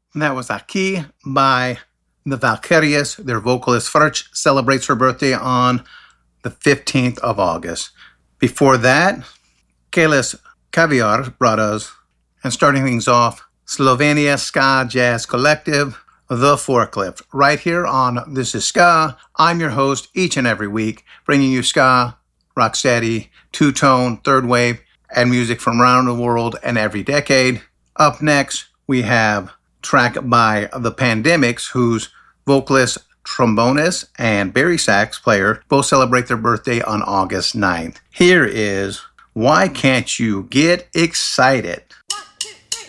And that was Aquí by the Valkyries. Their vocalist Frch celebrates her birthday on the 15th of August. Before that, Keles Caviar brought us, and starting things off, Slovenia Ska Jazz Collective, The Forklift, right here on This Is Ska. I'm your host each and every week, bringing you ska, rocksteady, two-tone, third wave, and music from around the world and every decade. Up next, we have track by The Pandemics, whose vocalist, trombonist, and bari sax player both celebrate their birthday on August 9th. Here is Why Can't You Get Excited?